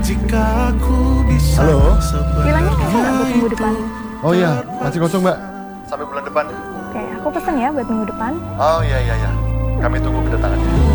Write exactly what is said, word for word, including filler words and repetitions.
Halo? Bilangnya kosong nggak buat minggu depan? Oh iya, masih kosong mbak. Sampai bulan depan. Oke, aku pesen ya buat minggu depan. Oh iya iya iya. Kami tunggu kedatangannya.